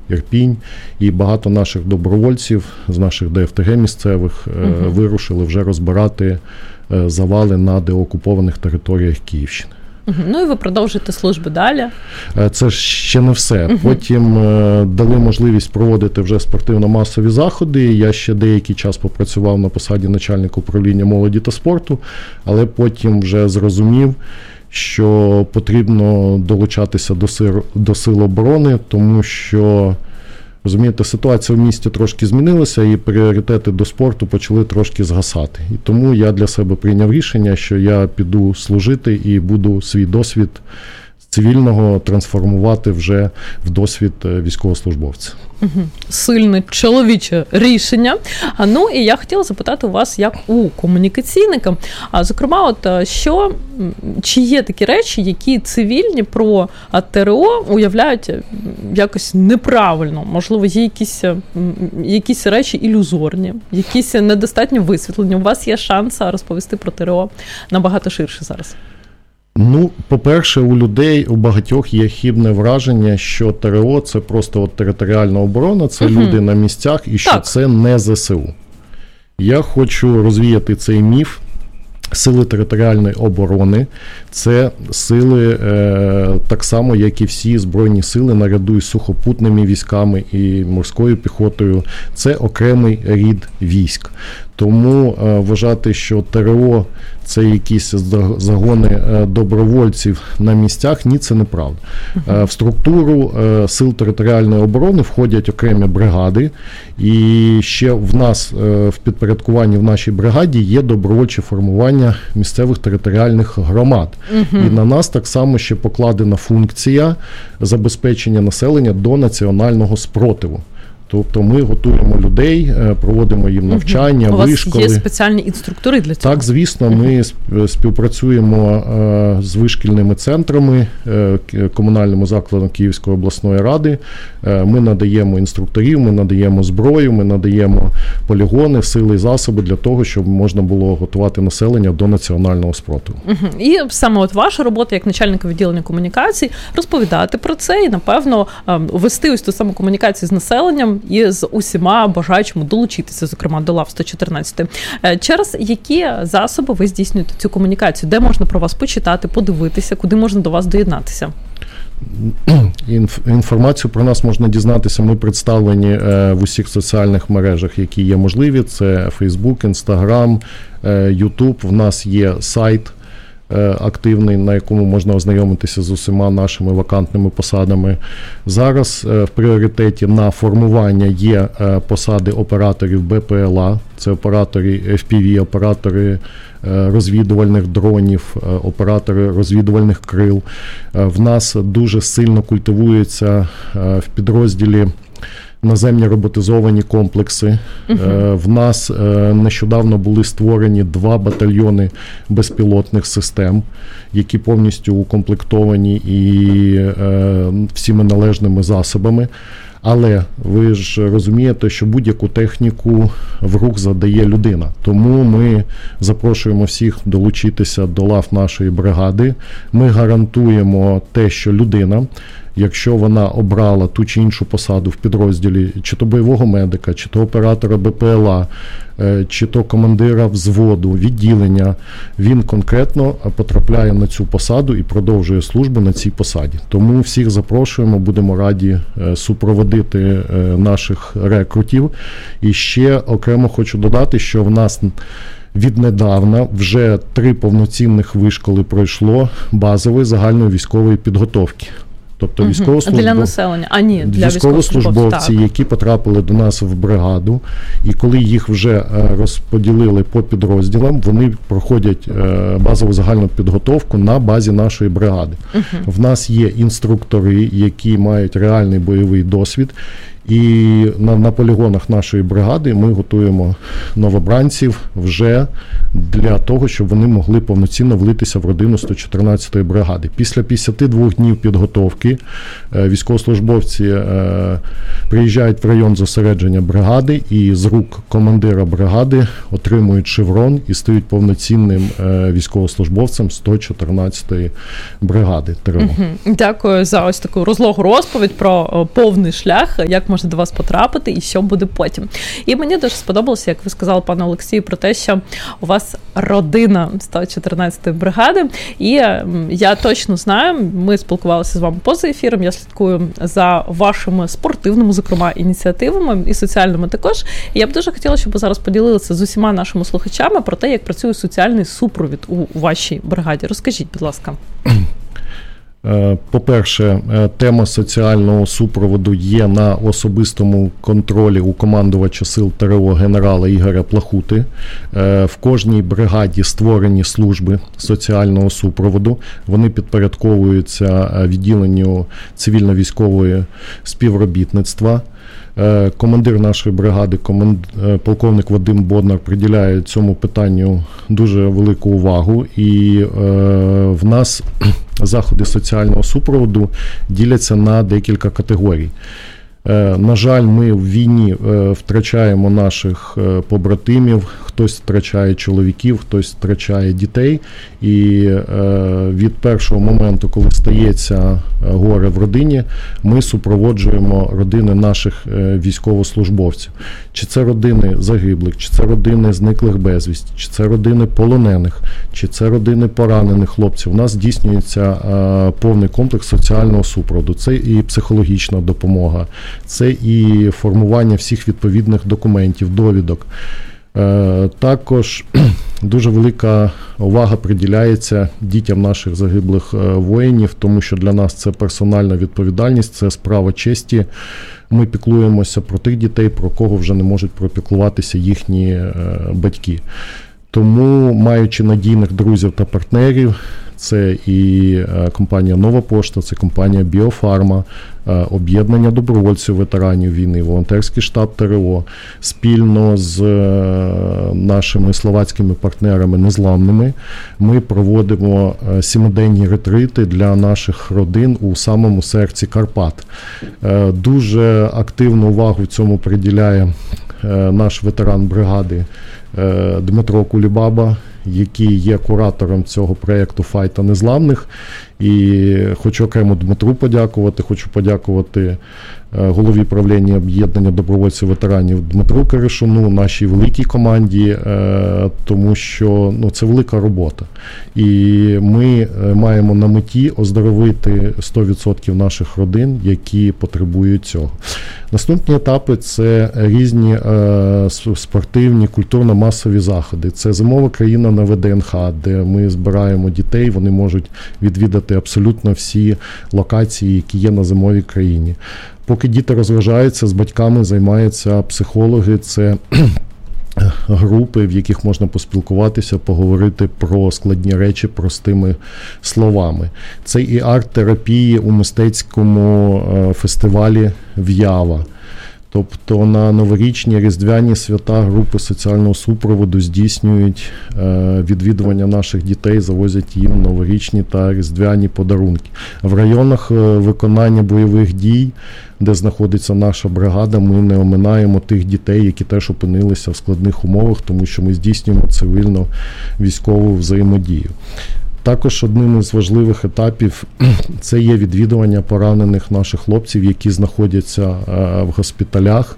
Ірпінь, і багато наших добровольців з наших ДФТГ місцевих вирушили вже розбирати завали на деокупованих територіях Київщини. Ну і ви продовжуєте службу далі? Це ще не все. Потім дали можливість проводити вже спортивно-масові заходи. Я ще деякий час попрацював на посаді начальника управління молоді та спорту, але потім вже зрозумів, що потрібно долучатися до сил оборони, тому що, розумієте, ситуація в місті трошки змінилася і пріоритети до спорту почали трошки згасати. І тому я для себе прийняв рішення, що я піду служити і буду свій досвід цивільного трансформувати вже в досвід військовослужбовця. Сильне чоловіче рішення. Ну і я хотіла запитати у вас, як у комунікаційника, зокрема, чи є такі речі, які цивільні про ТРО уявляють якось неправильно? Можливо, є якісь речі ілюзорні, якісь недостатньо висвітлені. У вас є шанс розповісти про ТРО набагато ширше зараз. Ну, по-перше, у людей, у багатьох є хибне враження, що ТРО – це просто територіальна оборона, це люди на місцях і що це не ЗСУ. Я хочу розвіяти цей міф. Сили територіальної оборони – це сили так само, як і всі збройні сили, наряду із сухопутними військами і морською піхотою. Це окремий рід військ. Тому вважати, що ТРО – це якісь загони добровольців на місцях, ні, це неправда. В структуру сил територіальної оборони входять окремі бригади, і ще в нас, в підпорядкуванні в нашій бригаді є добровольче формування місцевих територіальних громад. І на нас так само ще покладена функція забезпечення населення до національного спротиву. Тобто ми готуємо людей, проводимо їм навчання, вишколи. У вас є спеціальні інструктори для цього? Так, звісно, ми співпрацюємо з вишкільними центрами, комунальним закладом Київської обласної ради. Ми надаємо інструкторів, ми надаємо зброю, ми надаємо полігони, сили і засоби для того, щоб можна було готувати населення до національного спротиву. І саме ваша робота як начальника відділення комунікацій розповідати про це і, напевно, вести ось ту саму комунікацію з населенням і з усіма бажаючими долучитися, зокрема, до лав 114. Через які засоби ви здійснюєте цю комунікацію? Де можна про вас почитати, подивитися, куди можна до вас доєднатися? Інформацію про нас можна дізнатися. Ми представлені в усіх соціальних мережах, які є можливі. Це Facebook, Instagram, YouTube. В нас є сайт активний, на якому можна ознайомитися з усіма нашими вакантними посадами. Зараз в пріоритеті на формування є посади операторів БПЛА, це оператори FPV, оператори розвідувальних дронів, оператори розвідувальних крил. В нас дуже сильно культивується в підрозділі наземні роботизовані комплекси. В нас нещодавно були створені 2 батальйони безпілотних систем, які повністю укомплектовані і всіми належними засобами. Але ви ж розумієте, що будь-яку техніку в рух задає людина. Тому ми запрошуємо всіх долучитися до лав нашої бригади. Ми гарантуємо те, що людина, якщо вона обрала ту чи іншу посаду в підрозділі, чи то бойового медика, чи то оператора БПЛА, чи то командира взводу, відділення, він конкретно потрапляє на цю посаду і продовжує службу на цій посаді. Тому всіх запрошуємо, будемо раді супроводити наших рекрутів. І ще окремо хочу додати, що в нас віднедавна вже 3 повноцінних вишколи пройшло базової загальної військової підготовки. Тобто для населення, для військовослужбовці, які потрапили до нас в бригаду, і коли їх вже розподілили по підрозділам, вони проходять базову загальну підготовку на базі нашої бригади. В нас є інструктори, які мають реальний бойовий досвід, і на полігонах нашої бригади ми готуємо новобранців вже для того, щоб вони могли повноцінно влитися в родину 114-ї бригади. Після 52 днів підготовки військовослужбовці приїжджають в район зосередження бригади і з рук командира бригади отримують шеврон і стають повноцінним військовослужбовцем 114-ї бригади ТРО. Дякую за ось таку розлогу розповідь про повний шлях, як можна до вас потрапити і що буде потім. І мені дуже сподобалося, як ви сказали, пане Олексію, про те, що у вас родина 114-ї бригади. І я точно знаю, ми спілкувалися з вами поза ефіром, я слідкую за вашими спортивними, зокрема, ініціативами і соціальними також. І я б дуже хотіла, щоб ви зараз поділилися з усіма нашими слухачами про те, як працює соціальний супровід у вашій бригаді. Розкажіть, будь ласка. По-перше, тема соціального супроводу є на особистому контролі у командувача сил ТРО генерала Ігоря Плахути. В кожній бригаді створені служби соціального супроводу. Вони підпорядковуються відділенню цивільно-військової співробітництва. Командир нашої бригади, полковник Вадим Боднар, приділяє цьому питанню дуже велику увагу. І в нас заходи соціального супроводу діляться на декілька категорій. На жаль, ми в війні втрачаємо наших побратимів, хтось втрачає чоловіків, хтось втрачає дітей. І від першого моменту, коли стається горе в родині, ми супроводжуємо родини наших військовослужбовців. Чи це родини загиблих, чи це родини зниклих безвісті, чи це родини полонених, чи це родини поранених хлопців. У нас здійснюється повний комплекс соціального супроводу. Це і психологічна допомога, це і формування всіх відповідних документів, довідок. Також дуже велика увага приділяється дітям наших загиблих воїнів, тому що для нас це персональна відповідальність, це справа честі. Ми піклуємося про тих дітей, про кого вже не можуть пропіклуватися їхні батьки. Тому, маючи надійних друзів та партнерів, це і компанія «Нова пошта», це компанія «Біофарма», об'єднання добровольців ветеранів війни, волонтерський штаб ТРО, спільно з нашими словацькими партнерами незламними, ми проводимо 7-денні ретрити для наших родин у самому серці Карпат. Дуже активну увагу в цьому приділяє наш ветеран бригади Дмитро Кулібаба, який є куратором цього проєкту «Файта незламних». І хочу окремо Дмитру подякувати, хочу подякувати голові правління об'єднання добровольців ветеранів Дмитру Киришуну, нашій великій команді, тому що це велика робота. І ми маємо на меті оздоровити 100% наших родин, які потребують цього. Наступні етапи – це різні спортивні, культурно-масові заходи. Це зимова країна на ВДНХ, де ми збираємо дітей, вони можуть відвідати абсолютно всі локації, які є на зимовій країні. Поки діти розважаються, з батьками займаються психологи, це групи, в яких можна поспілкуватися, поговорити про складні речі простими словами. Це і арт-терапії у мистецькому фестивалі «В'ява». Тобто на новорічні, різдвяні свята групи соціального супроводу здійснюють відвідування наших дітей, завозять їм новорічні та різдвяні подарунки. В районах виконання бойових дій, де знаходиться наша бригада, ми не оминаємо тих дітей, які теж опинилися в складних умовах, тому що ми здійснюємо цивільно-військову взаємодію. Також одним із важливих етапів – це є відвідування поранених наших хлопців, які знаходяться в госпіталях.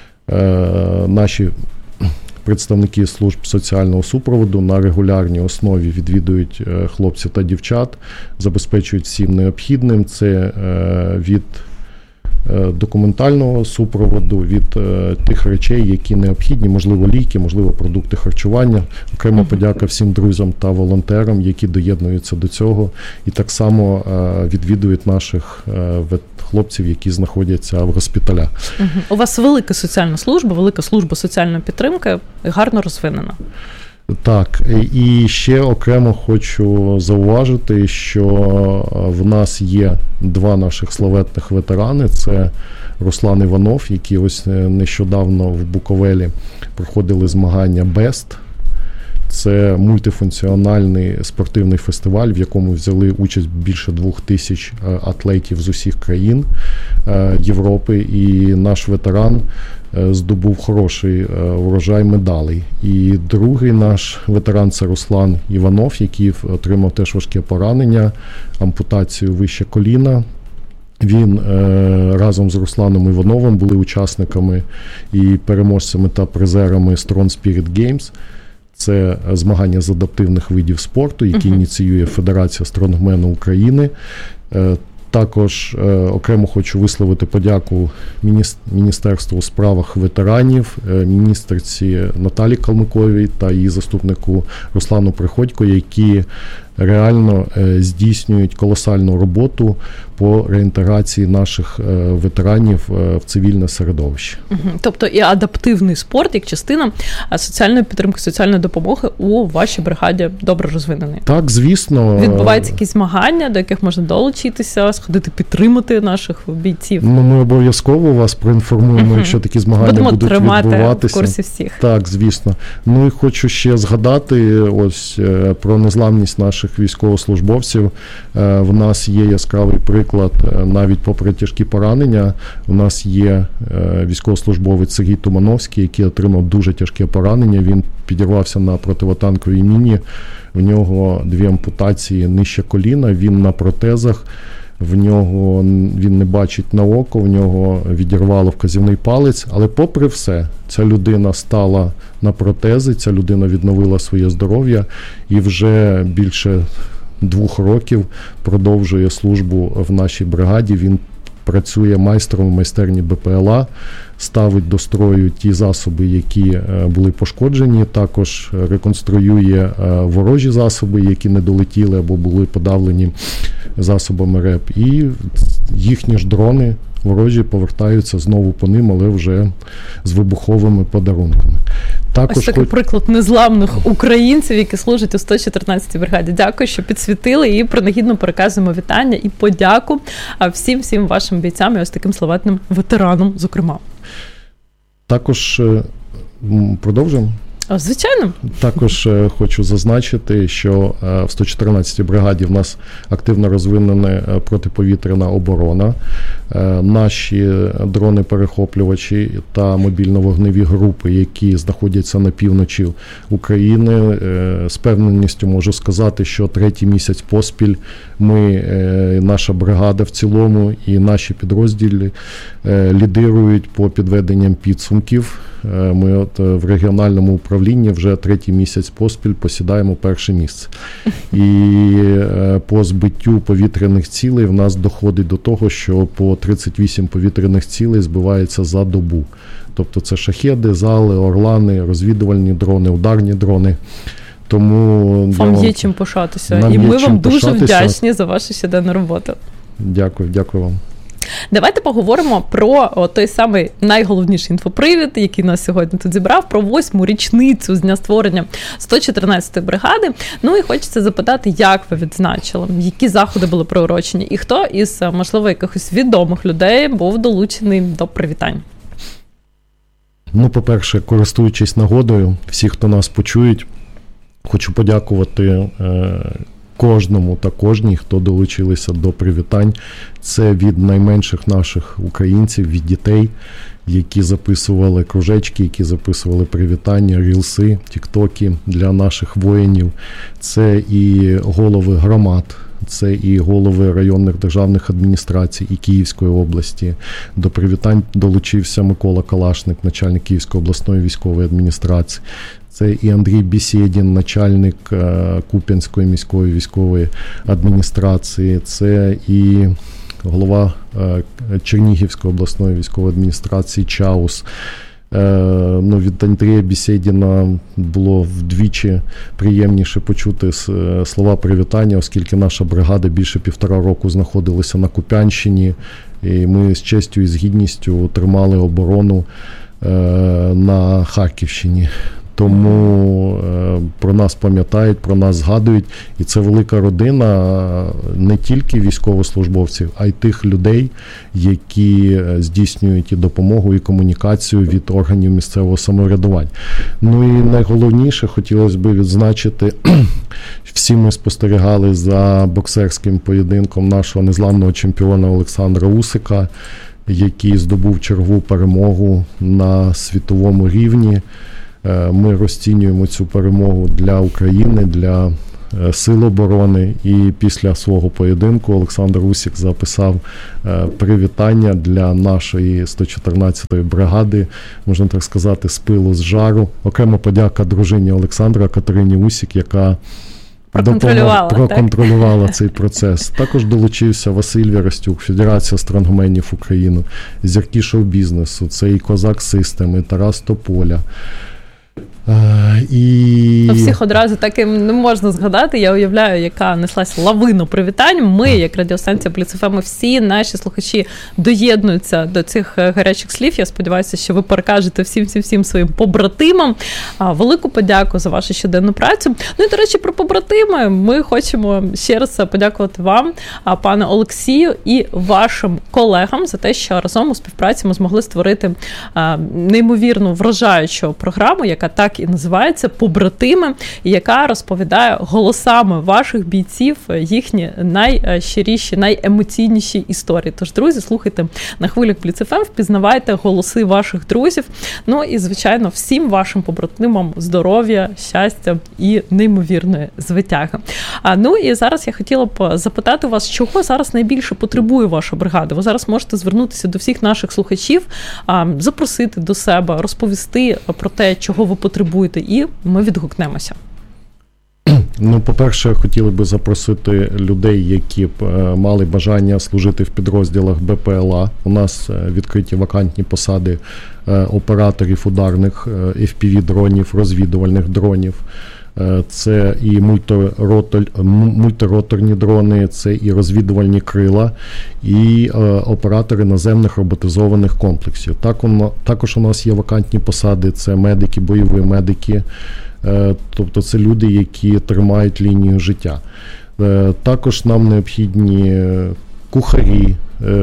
Наші представники служб соціального супроводу на регулярній основі відвідують хлопців та дівчат, забезпечують всім необхідним. Це від документального супроводу, від тих речей, які необхідні, можливо, ліки, можливо, продукти харчування. Окрема подяка всім друзям та волонтерам, які доєднуються до цього і так само відвідують наших хлопців, які знаходяться в госпіталях. У вас велика соціальна служба, велика служба соціальної підтримки, гарно розвинена. Так, і ще окремо хочу зауважити, що в нас є два наших славетних ветерани. Це Руслан Іванов, які ось нещодавно в Буковелі проходили змагання «Бест». Це мультифункціональний спортивний фестиваль, в якому взяли участь більше 2000 атлетів з усіх країн Європи, і наш ветеран здобув хороший урожай медалей. І другий наш ветеран – це Руслан Іванов, який отримав теж важке поранення, ампутацію вище коліна. Він разом з Русланом Івановим були учасниками і переможцями та призерами Strong Spirit Games. Це змагання з адаптивних видів спорту, які ініціює Федерація стронгмену України. Також окремо хочу висловити подяку Міністерству у справах ветеранів, міністерці Наталі Калмиковій та її заступнику Руслану Приходько, які реально здійснюють колосальну роботу по реінтеграції наших ветеранів в цивільне середовище. Тобто і адаптивний спорт як частина соціальної підтримки, соціальної допомоги у вашій бригаді добре розвинений? Так, звісно. Відбуваються якісь змагання, до яких можна долучитися, сходити підтримати наших бійців? Ми обов'язково вас проінформуємо, якщо такі змагання будуть відбуватися. Будемо тримати в курсі всіх. Так, звісно. І хочу ще згадати ось про незламність наших військовослужбовців. В нас є яскравий приклад, навіть попри тяжкі поранення, у нас є військовослужбовець Сергій Тумановський, який отримав дуже тяжке поранення. Він підірвався на противотанковій міні, в нього 2 ампутації нижче коліна, він на протезах, він не бачить на око, в нього відірвало вказівний палець, але попри все, ця людина стала на протези, ця людина відновила своє здоров'я і вже більше 2 років продовжує службу в нашій бригаді. Він працює майстром в майстерні БПЛА, ставить до строю ті засоби, які були пошкоджені, також реконструює ворожі засоби, які не долетіли або були подавлені засобами РЕП. І їхні ж дрони ворожі повертаються знову по ним, але вже з вибуховими подарунками. Ось такий приклад незламних українців, які служать у 114-й бригаді. Дякую, що підсвітили, і принагідно переказуємо вітання і подяку всім вашим бійцям і ось таким славетним ветеранам, зокрема. Також продовжуємо? Звичайно. Також хочу зазначити, що в 114-й бригаді в нас активно розвинена протиповітряна оборона. Наші дрони-перехоплювачі та мобільно-вогневі групи, які знаходяться на півночі України, з певненістю можу сказати, що 3-й місяць поспіль наша бригада в цілому і наші підрозділи лідирують по підведенням підсумків. Ми в регіональному управлінні вже 3-й місяць поспіль посідаємо 1-е місце. І по збиттю повітряних цілей в нас доходить до того, що по 38 повітряних цілей збивається за добу. Тобто це шахеди, зали, орлани, розвідувальні дрони, ударні дрони. Тому вам є чим пишатися. І ми вам дуже вдячні за вашу щоденну роботу. Дякую вам. Давайте поговоримо про той самий найголовніший інфопривід, який нас сьогодні тут зібрав, про 8-му річницю з дня створення 114-ї бригади. І хочеться запитати, як ви відзначили, які заходи були приурочені, і хто із, можливо, якихось відомих людей був долучений до привітань? По-перше, користуючись нагодою, всі, хто нас почують, хочу подякувати кожному та кожній, хто долучилися до привітань. Це від найменших наших українців, від дітей, які записували кружечки, які записували привітання, рілси, тіктоки для наших воїнів. Це і голови громад, це і голови районних державних адміністрацій і Київської області. До привітань долучився Микола Калашник, начальник Київської обласної військової адміністрації. Це і Андрій Бесєдін, начальник Куп'янської міської військової адміністрації, це і голова Чернігівської обласної військової адміністрації Чаус. Від Андрія Бесєдіна було вдвічі приємніше почути слова привітання, оскільки наша бригада більше 1,5 року знаходилася на Куп'янщині, і ми з честю і з гідністю тримали оборону на Харківщині. Тому про нас пам'ятають, про нас згадують. І це велика родина не тільки військовослужбовців, а й тих людей, які здійснюють і допомогу, і комунікацію від органів місцевого самоврядування. Ну і найголовніше, хотілося б відзначити, всі ми спостерігали за боксерським поєдинком нашого незламного чемпіона Олександра Усика, який здобув чергову перемогу на світовому рівні. Ми розцінюємо цю перемогу для України, для Сил оборони. І після свого поєдинку Олександр Усик записав привітання для нашої 114-ї бригади, можна так сказати, з пилу, з жару. Окрема подяка дружині Олександра Катерині Усик, яка проконтролювала цей процес. Також долучився Василь Вірастюк, Федерація стронгменів України, зірки шоу-бізнесу, це і Козак Систем, і Тарас Тополя. Всіх одразу так і не можна згадати. Я уявляю, яка неслась лавина привітань. Ми, як радіостанція Бліц ФМ, всі наші слухачі доєднуються до цих гарячих слів. Я сподіваюся, що ви перекажете всім своїм побратимам велику подяку за вашу щоденну працю. Ну і, до речі, про побратими ми хочемо ще раз подякувати вам, пане Олексію, і вашим колегам за те, що разом у співпраці ми змогли створити неймовірну вражаючу програму, яка так і називається «Побратими», яка розповідає голосами ваших бійців їхні найщиріші, найемоційніші історії. Тож, друзі, слухайте на хвилях Бліц ФМ, впізнавайте голоси ваших друзів. Ну і, звичайно, всім вашим побратимам здоров'я, щастя і неймовірної звитяги. Ну і зараз я хотіла б запитати вас, чого зараз найбільше потребує ваша бригада? Ви зараз можете звернутися до всіх наших слухачів, запросити до себе, розповісти про те, чого ви потребуєте, і ми відгукнемося. Ну, по-перше, хотіли би запросити людей, які б мали бажання служити в підрозділах БПЛА. У нас відкриті вакантні посади операторів ударних FPV-дронів, розвідувальних дронів. Це і мультироторні дрони, це і розвідувальні крила, і оператори наземних роботизованих комплексів. Також у нас є вакантні посади, це медики, бойові медики, тобто це люди, які тримають лінію життя. Також нам необхідні кухарі,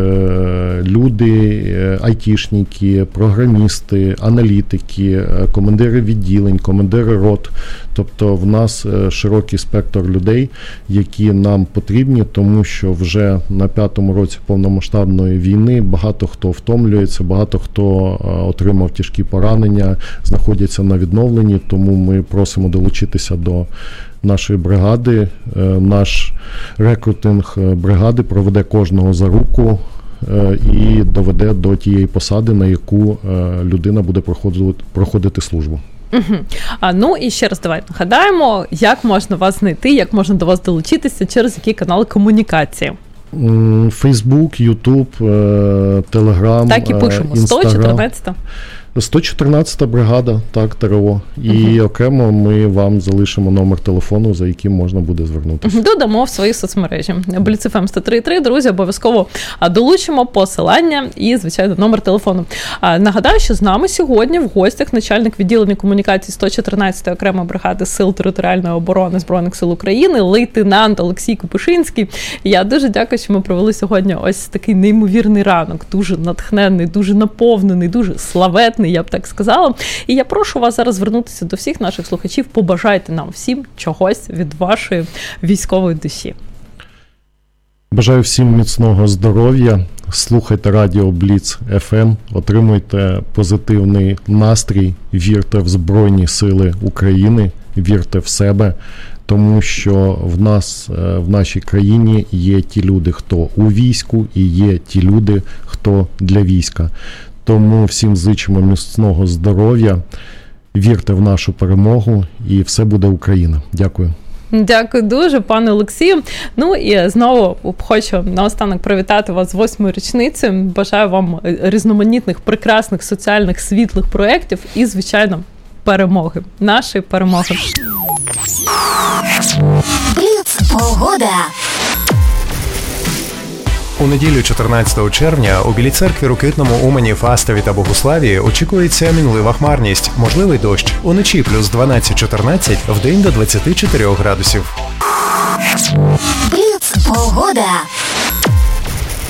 люди, айтішники, програмісти, аналітики, командири відділень, командири рот. Тобто в нас широкий спектр людей, які нам потрібні, тому що вже на 5-му році повномасштабної війни багато хто втомлюється, багато хто отримав тяжкі поранення, знаходяться на відновленні, тому ми просимо долучитися до нашої бригади. Наш рекрутинг бригади проведе кожного за руку і доведе до тієї посади, на яку людина буде проходити службу. Ну і ще раз давайте нагадаємо, як можна вас знайти, як можна до вас долучитися, через які канали комунікації. Фейсбук, Ютуб, Телеграм, так і пишемо, 114-та. 114-та бригада, так, ТРО. І окремо ми вам залишимо номер телефону, за яким можна буде звернутися. Додамо в свої соцмережі. Бліц ФМ 103.3, друзі, обов'язково долучимо посилання і, звичайно, номер телефону. Нагадаю, що з нами сьогодні в гостях начальник відділення комунікації 114-ї окремої бригади Сил територіальної оборони Збройних сил України, лейтенант Олексій Купишинський. Я дуже дякую, що ми провели сьогодні ось такий неймовірний ранок, дуже натхненний, дуже наповнений, дуже славетний, я б так сказала. І я прошу вас зараз звернутися до всіх наших слухачів, побажайте нам всім чогось від вашої військової душі. Бажаю всім міцного здоров'я, слухайте радіо Бліц ФМ, отримуйте позитивний настрій, вірте в Збройні Сили України, вірте в себе, тому що в нас, в нашій країні є ті люди, хто у війську, і є ті люди, хто для війська. Тому всім зичимо міцного здоров'я, вірте в нашу перемогу і все буде Україна. Дякую. Дякую дуже, пане Олексію. Ну і знову хочу наостанок привітати вас з 8-ю річницею. Бажаю вам різноманітних, прекрасних, соціальних, світлих проєктів і, звичайно, перемоги. Нашої перемоги. Бліц погода. У неділю 14 червня у Білій церкві, Рокитному, Умані, Фастові та Богуславі очікується мінлива хмарність, можливий дощ. Уночі плюс 12-14, вдень до 24 градусів. Бліц погода.